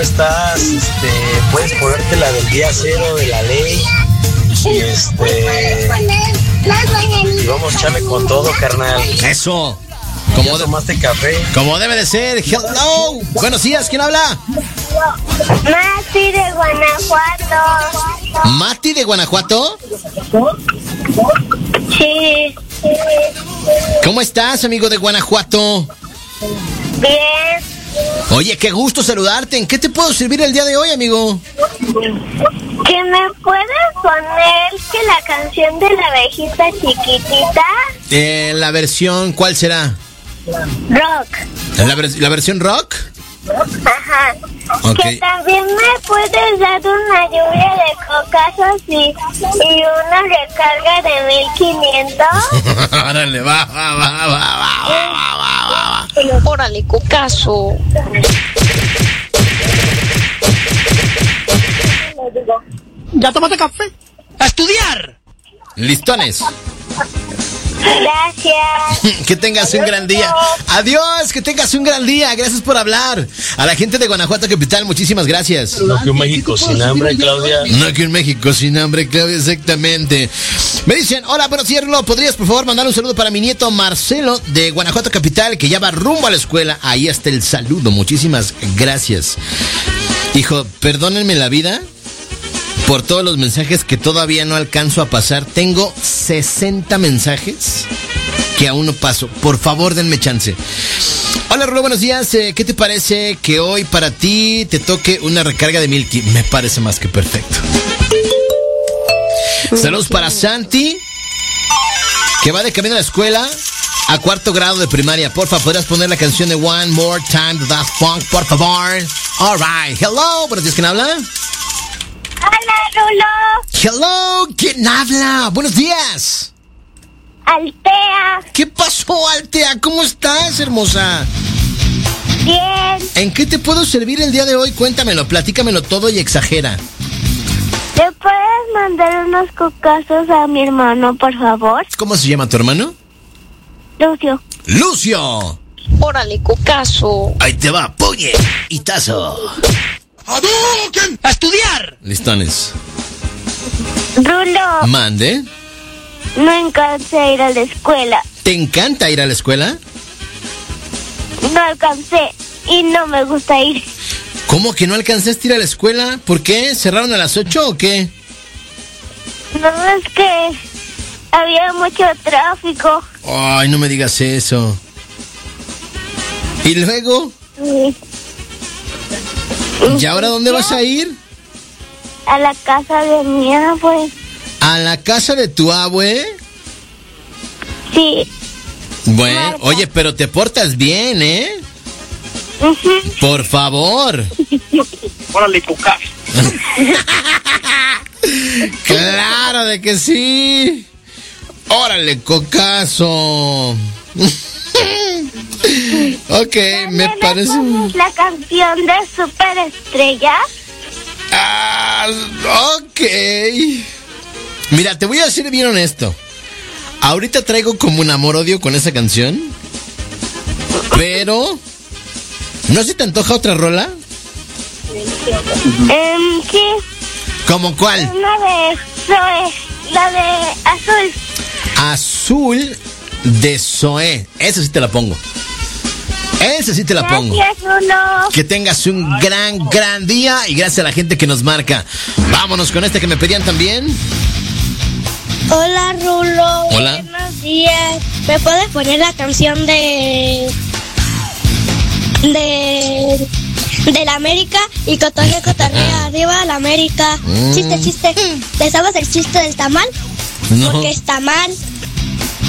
estás? Puedes ponerte la del día cero de la ley. Y vamos a echarle con todo, carnal. Eso. ¿Cómo tomaste café? Como debe de ser. Hello. Buenos días, ¿quién habla? Mati de Guanajuato. ¿Mati de Guanajuato? Sí. ¿Cómo estás, amigo de Guanajuato? Bien. Oye, qué gusto saludarte. ¿En qué te puedo servir el día de hoy, amigo? ¿Que me puedes poner que la canción de la abejita chiquitita? La versión, ¿cuál será? Rock. ¿La versión rock? Ajá. Okay. Que también me puedes dar una lluvia de cocazos y una recarga de 1500. Órale, va. Órale, cocazo. ¿Ya tomaste café? ¡A estudiar! Listones. Gracias. Que tengas un gran día. Adiós, que tengas un gran día. Gracias por hablar. A la gente de Guanajuato Capital, muchísimas gracias. No que un México sin hambre, Claudia. No que un México sin hambre, Claudia, exactamente. Me dicen, hola, buenos días, Rulo. ¿Podrías, por favor, mandar un saludo para mi nieto Marcelo de Guanajuato Capital, que ya va rumbo a la escuela? Ahí está el saludo. Muchísimas gracias. Hijo, perdónenme la vida por todos los mensajes que todavía no alcanzo a pasar. Tengo 60 mensajes que aún no paso. Por favor, denme chance. Hola, Rulo, buenos días. ¿Qué te parece que hoy para ti te toque una recarga de Milky? Me parece más que perfecto. Saludos para Santi, que va de camino a la escuela a 4º grado de primaria. Porfa, ¿podrías poner la canción de One More Time de Daft Punk, por favor? All right. Hello, buenos días, ¿quién habla? Hola, Rulo. Hello, ¿quién habla? Buenos días. Altea. ¿Qué pasó, Altea? ¿Cómo estás, hermosa? Bien. ¿En qué te puedo servir el día de hoy? Cuéntamelo, platícamelo todo y exagera. ¿Le puedes mandar unos cocazos a mi hermano, por favor? ¿Cómo se llama tu hermano? Lucio. ¡Lucio! Órale, cocazo. Ahí te va, puñe y tazo. ¡A estudiar! Listones. Rulo, Mande. no alcancé a ir a la escuela. ¿Te encanta ir a la escuela? No alcancé y no me gusta ir. ¿Cómo que no alcanzaste a ir a la escuela? ¿Por qué? ¿Cerraron a las 8 o qué? No, es que había mucho tráfico. Ay, no me digas eso. ¿Y luego? Sí. ¿Y ahora dónde vas a ir? A la casa de mi abue. ¿A la casa de tu abue? Sí. Bueno, Marta. oye, pero te portas bien, ¿eh? Uh-huh. Por favor. ¡Órale, cocazo! Claro de que sí. Órale, cocazo. Ok, me parece. ¿Es la canción de Superestrella? Ah, ok. Mira, te voy a ser bien honesto. Ahorita traigo como un amor-odio con esa canción. Pero ¿no se te antoja otra rola? Sí. ¿Cómo cuál? Una de Zoe, la de Azul. Azul de Zoé. Esa sí te la pongo. Esa sí te la pongo. Gracias, Rulo. Que tengas un gran día y gracias a la gente que nos marca. Vámonos con que me pedían también. Hola, Rulo. Hola. Buenos días. ¿Me puedes poner la canción de la América? Y cotorrea arriba la América. Chiste. ¿Te sabes el chiste del tamal? No. Porque está mal.